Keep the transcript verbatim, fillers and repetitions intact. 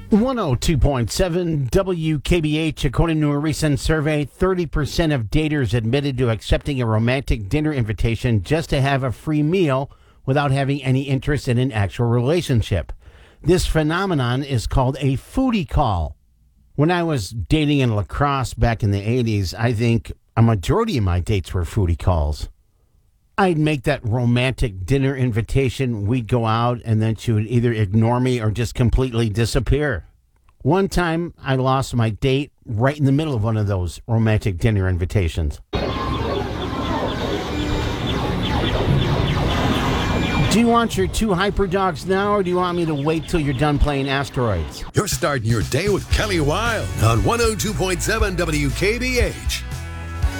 one oh two point seven W K B H. According to a recent survey, thirty percent of daters admitted to accepting a romantic dinner invitation just to have a free meal without having any interest in an actual relationship. This phenomenon is called a foodie call. When I was dating in La Crosse back in the eighties, I think a majority of my dates were foodie calls. I'd make that romantic dinner invitation, we'd go out, and then she would either ignore me or just completely disappear. One time, I lost my date right in the middle of one of those romantic dinner invitations. Do you want your two hyper dogs now, or do you want me to wait till you're done playing Asteroids? You're starting your day with Kelly Wilde on one oh two point seven W K B H.